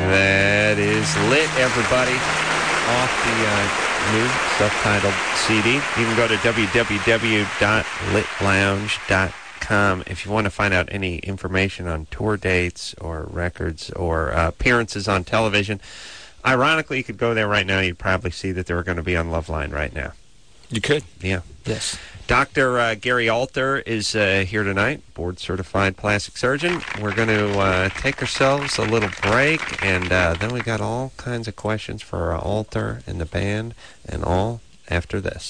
That is Lit, everybody, off the new self-titled CD. You can go to www.litlounge.com if you want to find out any information on tour dates or records or appearances on television. Ironically, you could go there right now. You'd probably see that they were going to be on Loveline right now. You could. Yeah. Yes. Dr. Gary Alter is here tonight, board-certified plastic surgeon. We're going to take ourselves a little break, and then we got all kinds of questions for Alter and the band and all after this.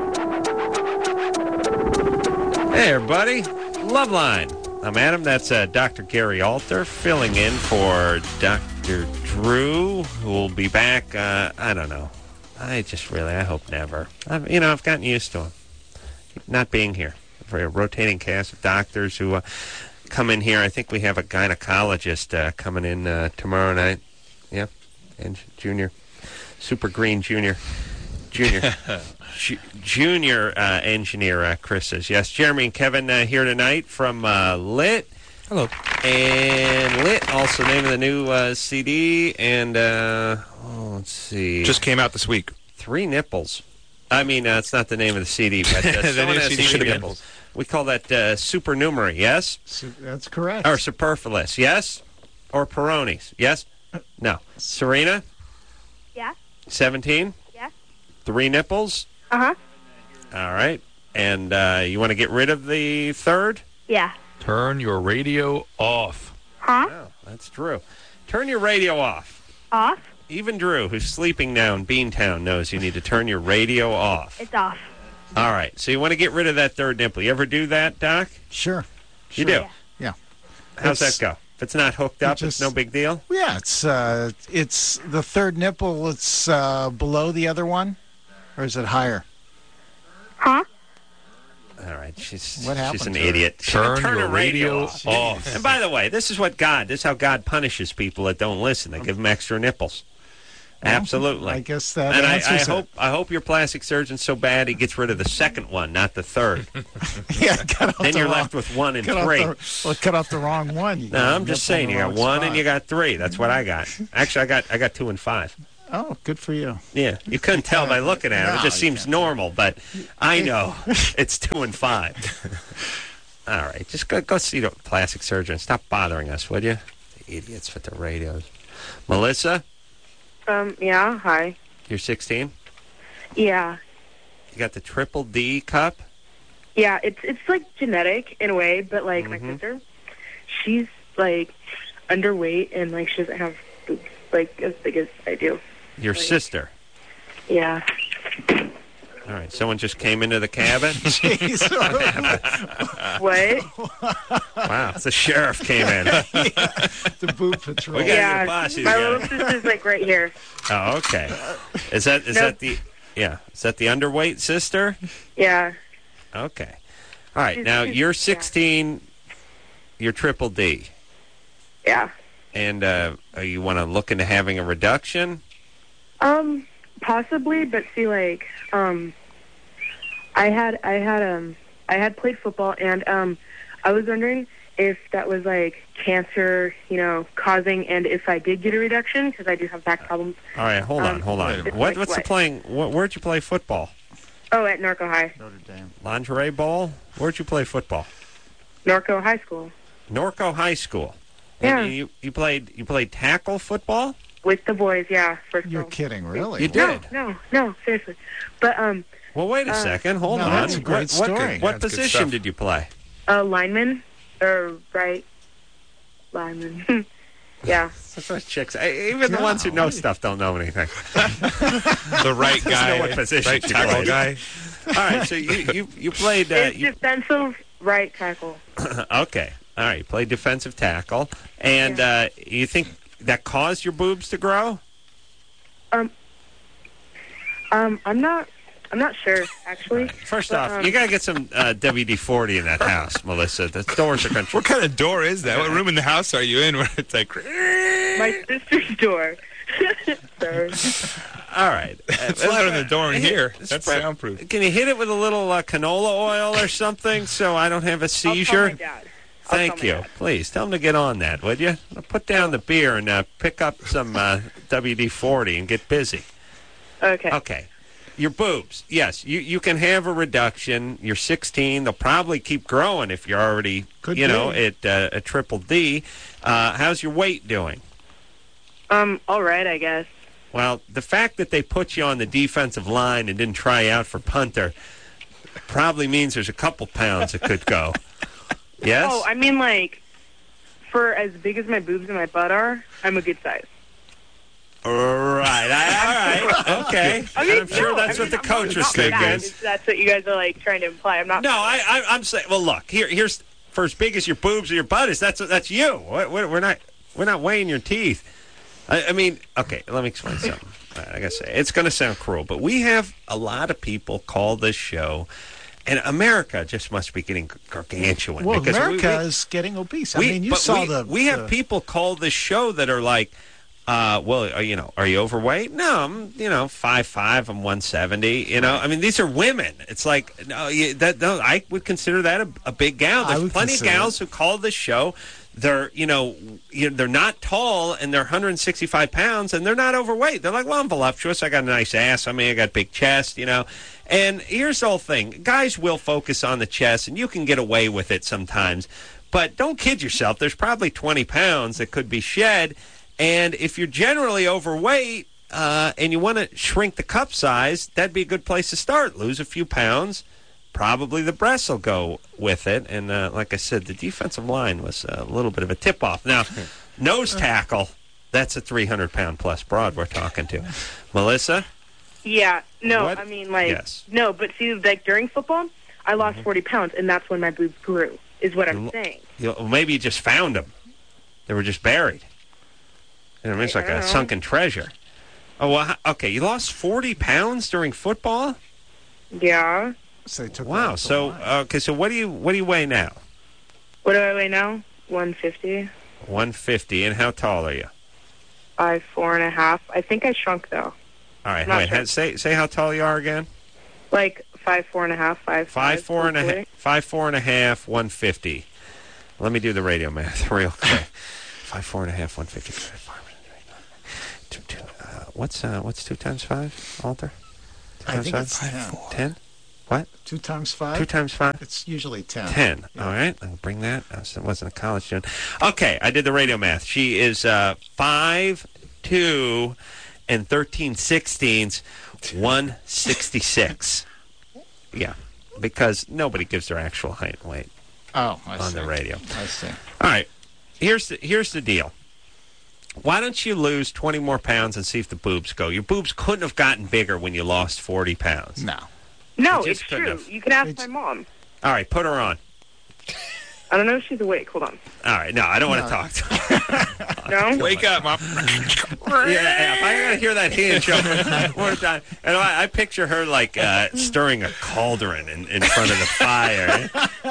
Hey, everybody. Loveline. I'm Adam. That's Dr. Gary Alter filling in for Dr. Drew, who will be back, I don't know. I hope never. I've gotten used to him not being here. For a rotating cast of doctors who come in here. I think we have a gynecologist coming in tomorrow night. Yeah, and Junior. Super Green Junior. Junior engineer Chris says, yes. Jeremy and Kevin here tonight from Lit. Hello. And Lit, also name of the new CD. And, let's see. Just came out this week. Three Nipples. I mean, it's not the name of the CD, but the new CD should have been. We call that supernumerary, yes? That's correct. Or superfluous, yes? Or Peronis, yes? No. Serena? Yeah. 17? Yeah. Three Nipples? Uh-huh. All right. And you want to get rid of the third? Yeah. Turn your radio off. Huh? Oh, that's Drew. Turn your radio off. Off? Even Drew, who's sleeping now in Beantown, knows you need to turn your radio off. It's off. All right. So you want to get rid of that third nipple. You ever do that, Doc? Sure. You do? Yeah. How's that go? If it's not hooked up, it's no big deal? Yeah, it's the third nipple. It's below the other one, or is it higher? Huh? All right, she's to an her? idiot. Turn her your radio off. And by the way, this is how God punishes people that don't listen. They give them extra nipples. Well, Absolutely. I guess that and answers it. I hope your plastic surgeon's so bad he gets rid of the second one, not the third. Yeah, cut off Then the you're wrong, left with one and cut three. Cut off the wrong one. No, I'm just saying, you got one and you got three. That's what I got. Actually, I got 2 and 5. Oh, good for you. Yeah, you couldn't tell by looking at it. It just seems normal, but I know it's 2 and 5. All right, just go see the plastic surgeon. Stop bothering us, would you? The idiots with the radios. Melissa? Yeah, hi. You're 16? Yeah. You got the triple D cup? Yeah, it's like genetic in a way, but like my sister, she's like underweight and like she doesn't have boobs like as big as I do. Your sister? Yeah. All right, someone just came into the cabin? Jeez. What? Wow, the sheriff came in. The boob patrol. We got your boss. My little sister's like right here. Oh, okay. Is that the underweight sister? Yeah. Okay. All right. Now you're 16. You're triple D. Yeah. And you want to look into having a reduction? Possibly, but see, like, I had played football, and I was wondering if that was like cancer, causing, and if I did get a reduction because I do have back problems. All right, hold on. What's the playing? Where'd you play football? Oh, at Norco High. Notre Dame. Lingerie Bowl? Where'd you play football? Norco High School. Norco High School. Yeah. And you played tackle football? With the boys, yeah. You're kidding, really? You did? No, seriously. But well, wait a second. Hold on. That's a great story. What position did you play? Lineman or right lineman. Yeah. That's what chicks. Even the ones who know stuff don't know anything. The right guy, know what position right tackle guy. All right, so you played. It's defensive right tackle. Okay. All right, you played defensive tackle, and you think that caused your boobs to grow? I'm not sure, actually. Right. First off, you got to get some WD-40 in that house, Melissa. The doors are country. What kind of door is that? What room in the house are you in where it's like... My sister's door. Sorry. All right. It's louder than the door in here. That's soundproof. Can you hit it with a little canola oil or something so I don't have a seizure? I'll call my dad. Thank you. Please tell them to get on that, would you? Put down the beer and pick up some WD-40 and get busy. Okay. Okay. Your boobs, yes, you can have a reduction. You're 16. They'll probably keep growing if you're already, at a triple D. How's your weight doing? All right, I guess. Well, the fact that they put you on the defensive line and didn't try you out for punter probably means there's a couple pounds that could go. Yes? Oh, I mean, like, for as big as my boobs and my butt are, I'm a good size. All right. Okay. I'm sure that's what the coach was thinking. That's what you guys are, like, trying to imply. I'm not. No, I'm saying, well, look, here's for as big as your boobs or your butt is, that's you. We're not weighing your teeth. I mean, okay, let me explain something. I gotta say, it's going to sound cruel, but we have a lot of people call this show, and America just must be getting gargantuan. Well, because America is getting obese. We have people call this show that are like, are you overweight? No, I'm, 5'5", I'm 170. I mean, these are women. It's like, no, I would consider that a big gal. There's plenty of gals who call this show. They're, they're not tall and they're 165 pounds and they're not overweight. They're like, well, I'm voluptuous. I got a nice ass. I mean, I got big chest, And here's the whole thing. Guys will focus on the chest and you can get away with it sometimes. But don't kid yourself. There's probably 20 pounds that could be shed. And if you're generally overweight and you want to shrink the cup size, that'd be a good place to start. Lose a few pounds. Probably the breasts will go with it. And like I said, the defensive line was a little bit of a tip-off. Now, nose tackle, that's a 300-pound-plus broad we're talking to. Melissa? Yeah. No, What? I mean, like, Yes. no, but see, like, during football, I lost 40 pounds, and that's when my boobs grew, is what I'm saying. Maybe you just found them. They were just buried. It's like a sunken treasure. Oh, well, okay, you lost 40 pounds during football? Yeah. So they took Wow. So, so what do you weigh now? What do I weigh now? 150. 150. And how tall are you? 5'4.5". I think I shrunk, though. All right. Not Wait. sure. Say how tall you are again. Like 5'4.5", 5'5". 5'4.5", 150. Let me do the radio math real quick. 5'4.5", 150. What's 2 times 5, Alter? 2 I times think 5? it's 10. What? 2 times 5? 2 times 5? It's usually 10. 10. Yeah. All right. I'll bring that. I wasn't a college student. Okay. I did the radio math. She is 5'2" and 13/16", 166. Yeah. Because nobody gives their actual height and weight on the radio. I see. All right. Here's the deal. Why don't you lose 20 more pounds and see if the boobs go? Your boobs couldn't have gotten bigger when you lost 40 pounds. No. No, You it's just couldn't true. have. You can ask my mom. All right, put her on. I don't know if she's awake. Hold on. All right, no, I don't want to talk to her. No? Wake up, Mom. Yeah, if I gotta hear that hand show one more time, and I picture her like stirring a cauldron in front of the fire.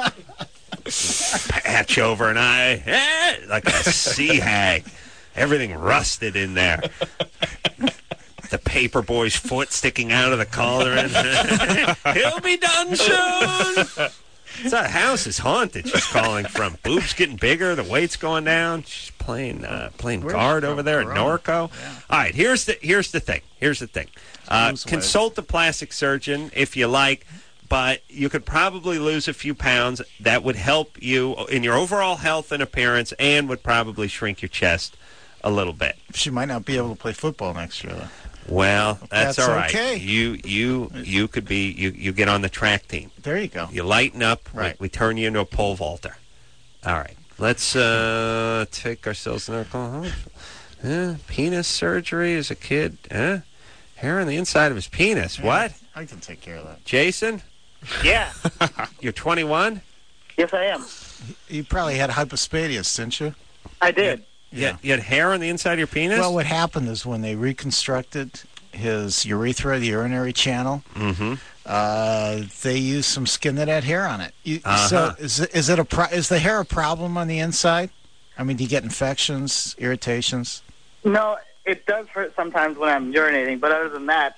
Patch over an eye, like a sea hag. Everything rusted in there. The paper boy's foot sticking out of the cauldron. He'll be done soon. That house is haunted. She's calling from. Boobs getting bigger. The weight's going down. She's playing guard over there at Norco. Yeah. All right. Here's the thing. Consult a plastic surgeon if you like, but you could probably lose a few pounds. That would help you in your overall health and appearance, and would probably shrink your chest a little bit. She might not be able to play football next year, though. Well, that's all right. Okay. You could be you get on the track team. There you go. You lighten up. Right. We turn you into a pole vaulter. All right. Let's take ourselves in our call. Penis surgery as a kid. Hair on the inside of his penis. Yeah, what? I can take care of that. Jason? Yeah. You're 21? Yes, I am. You probably had hypospadias, didn't you? I did. Yeah. You had hair on the inside of your penis? Well, what happened is when they reconstructed his urethra, the urinary channel, they used some skin that had hair on it. So is the hair a problem on the inside? I mean, do you get infections, irritations? No, it does hurt sometimes when I'm urinating, but other than that, it's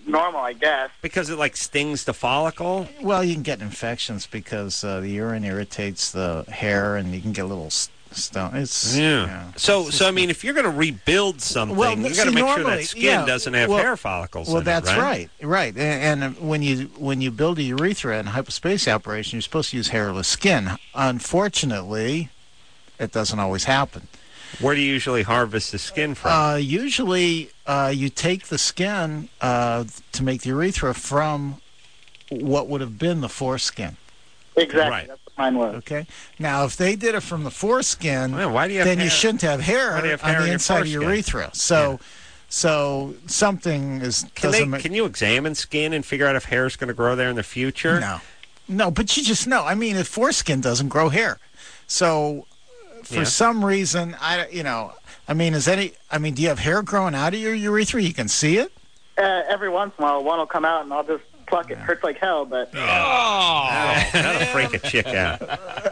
normal, I guess. Because it like stings the follicle? Well, you can get infections because the urine irritates the hair, and you can get a little stone. It's So I mean, if you're going to rebuild something, you got to make sure that skin doesn't have hair follicles. Well, in that's it, right. Right. And when you build a urethra in a hypospacia operation, you're supposed to use hairless skin. Unfortunately, it doesn't always happen. Where do you usually harvest the skin from? Usually, you take the skin to make the urethra from what would have been the foreskin. Exactly. Right. That's what mine was. Okay. Now, if they did it from the foreskin, Why do you have then hair? you shouldn't have hair, Why do you have hair on in the your inside of your foreskin? urethra. So something is. Can you examine skin and figure out if hair is going to grow there in the future? No, but you just know. I mean, if foreskin doesn't grow hair, so for some reason, do you have hair growing out of your urethra? You can see it. Every once in a while, one will come out, and I'll just pluck it. Hurts like hell, but That'll freak a chick out.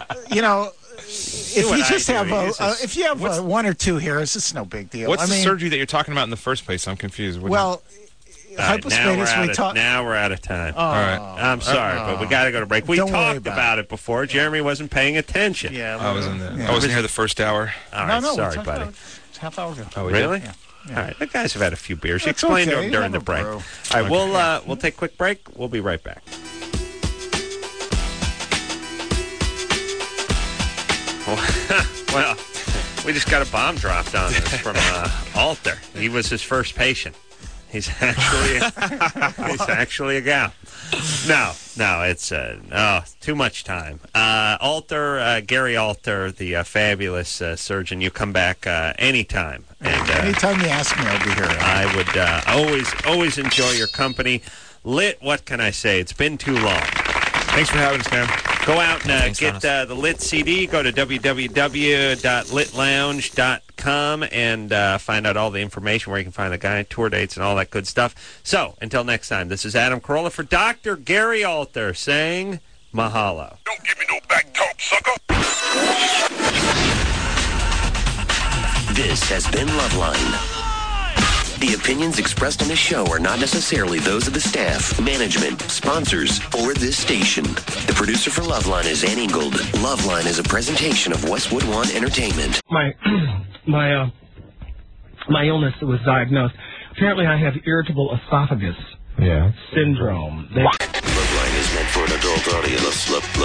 If you have one or two hairs, it's no big deal. What's the surgery that you're talking about in the first place? I'm confused. Hypospatus, now we're out of time. All right. I'm sorry, but we got to go to break. We talked about it before. Jeremy wasn't paying attention. Yeah, I wasn't here the first hour. All right, sorry, it's buddy. It's half hour ago. Oh, Really? Yeah. All right, the guys have had a few beers. That's Explain to okay. them during Have the a break. brew. All right, we'll take a quick break. We'll be right back. Well, we just got a bomb dropped on us from Alter. He was his first patient. He's actually a gal. No, it's too much time. Alter, Gary Alter, the fabulous surgeon. You come back anytime. And, anytime you ask me, I'll be here. I would always enjoy your company. Lit, what can I say? It's been too long. Thanks for having us, man. Go out and get the Lit CD. Go to www.litlounge.com and find out all the information where you can find the guy, tour dates, and all that good stuff. So, until next time, this is Adam Carolla for Dr. Gary Alter saying mahalo. Don't give me no back talk, sucker. This has been Loveline. The opinions expressed on this show are not necessarily those of the staff, management, sponsors, or this station. The producer for Loveline is Ann Ingold. Loveline is a presentation of Westwood One Entertainment. My illness was diagnosed. Apparently, I have irritable esophagus syndrome. Loveline is meant for an adult audience.